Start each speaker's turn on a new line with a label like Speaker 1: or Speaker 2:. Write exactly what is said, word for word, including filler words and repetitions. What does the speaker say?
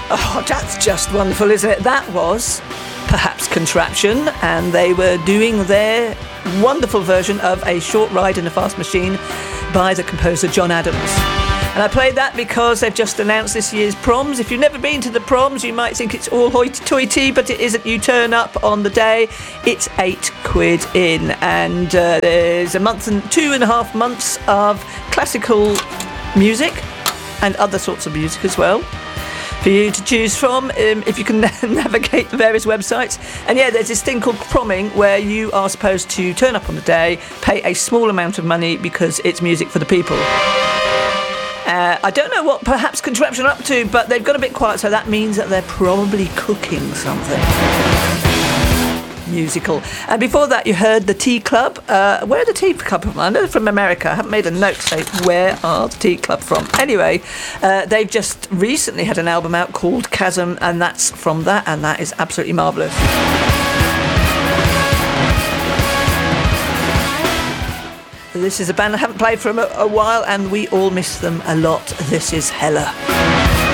Speaker 1: Oh, that's just wonderful, isn't it? That was Perhaps Contraption, and they were doing their wonderful version of A Short Ride in a Fast Machine by the composer John Adams. And I played that because they've just announced this year's proms. If you've never been to the proms, you might think it's all hoity-toity, but it isn't. You turn up on the day, it's eight quid in, and uh, there's a month and two and a half months of classical music and other sorts of music as well for you to choose from, um, if you can navigate the various websites. And yeah, there's this thing called promming, where you are supposed to turn up on the day, pay a small amount of money because it's music for the people. Uh, I don't know what Perhaps Contraption are up to, but they've got a bit quiet, so that means that they're probably cooking something musical. And before that, you heard the Tea Club. Uh, where are the Tea Club from? I know they're from America. I haven't made a note to say where are the Tea Club from. Anyway, uh, they've just recently had an album out called Chasm, and that's from that, and that is absolutely marvellous. This is a band I haven't played for a, a while, and we all miss them a lot. This is Hella.